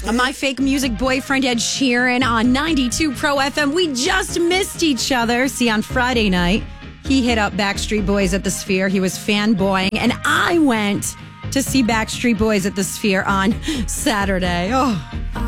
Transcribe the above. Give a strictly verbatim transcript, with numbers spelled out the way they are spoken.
My fake music boyfriend Ed Sheeran on ninety-two Pro F M. We just missed each other. See, on Friday night, he hit up Backstreet Boys at the Sphere. He was fanboying, and I went to see Backstreet Boys at the Sphere on Saturday. Oh,